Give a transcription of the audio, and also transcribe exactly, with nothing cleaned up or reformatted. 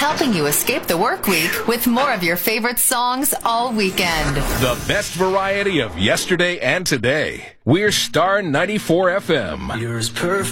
helping you escape the work week with more of your favorite songs all weekend. The best variety of yesterday and today. We're Star ninety-four F M. You're as perfect